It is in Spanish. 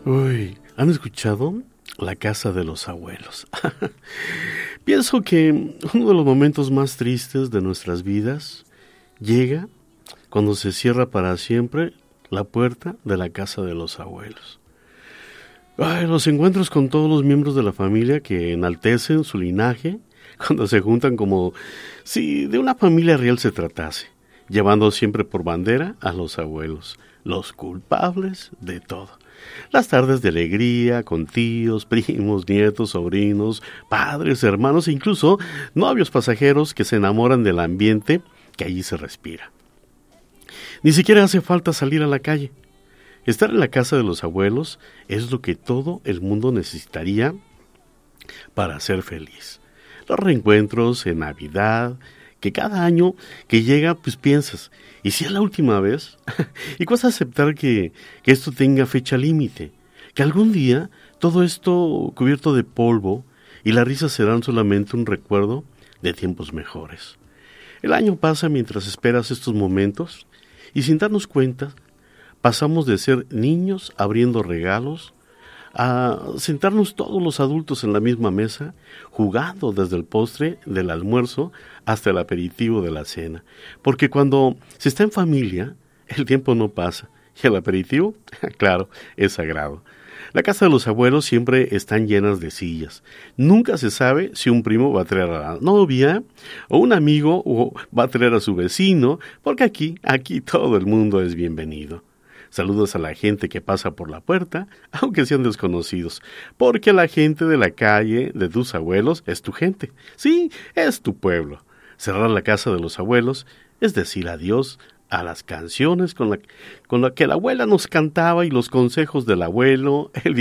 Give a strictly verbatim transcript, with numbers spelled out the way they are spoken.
Uy, ¿han escuchado? La casa de los abuelos. Pienso que uno de los momentos más tristes de nuestras vidas llega cuando se cierra para siempre la puerta de la casa de los abuelos. Ay, los encuentros con todos los miembros de la familia que enaltecen su linaje, cuando se juntan como si de una familia real se tratase, llevando siempre por bandera a los abuelos, los culpables de todo. Las tardes de alegría con tíos, primos, nietos, sobrinos, padres, hermanos e incluso novios pasajeros que se enamoran del ambiente que allí se respira. Ni siquiera hace falta salir a la calle. Estar en la casa de los abuelos es lo que todo el mundo necesitaría para ser feliz. Los reencuentros en Navidad, que cada año que llega pues piensas, ¿y si es la última vez? Y cuesta aceptar que, que esto tenga fecha límite, que algún día todo esto cubierto de polvo y las risas serán solamente un recuerdo de tiempos mejores. El año pasa mientras esperas estos momentos y sin darnos cuenta pasamos de ser niños abriendo regalos a sentarnos todos los adultos en la misma mesa, jugando desde el postre del almuerzo hasta el aperitivo de la cena. Porque cuando se está en familia, el tiempo no pasa, y el aperitivo, claro, es sagrado. La casa de los abuelos siempre están llenas de sillas. Nunca se sabe si un primo va a traer a la novia, o un amigo o va a traer a su vecino, porque aquí, aquí todo el mundo es bienvenido. Saludos a la gente que pasa por la puerta, aunque sean desconocidos, porque la gente de la calle de tus abuelos es tu gente. Sí, es tu pueblo. Cerrar la casa de los abuelos es decir adiós a las canciones con la, con la que la abuela nos cantaba y los consejos del abuelo, el